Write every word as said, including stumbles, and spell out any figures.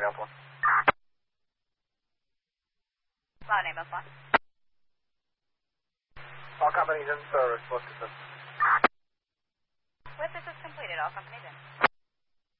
Alpha one. Cloud name, Alpha one. All companies in service, what's the system? With this is completed, all companies in.